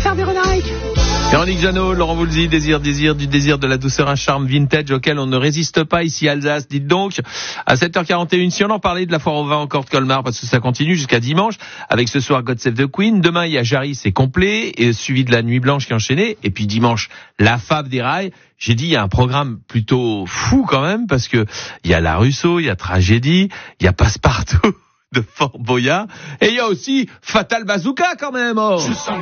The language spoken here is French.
faire Véronique. Véronique Jeannot, Laurent Voulzy, désir, du désir de la douceur, un charme vintage auquel on ne résiste pas ici à Alsace. Dites donc, à 7h41, si on en parlait de la foire au vin encore de Colmar, parce que ça continue jusqu'à dimanche, avec ce soir God Save the Queen. Demain, il y a Jarry, c'est complet, et suivi de la Nuit Blanche qui est enchaînée. Et puis dimanche, la Fave des Rails. J'ai dit, il y a un programme plutôt fou quand même, parce que il y a la Russo, il y a Tragédie, il y a Passepartout de Fort Boyard, et il y a aussi Fatal Bazooka quand même. Oh.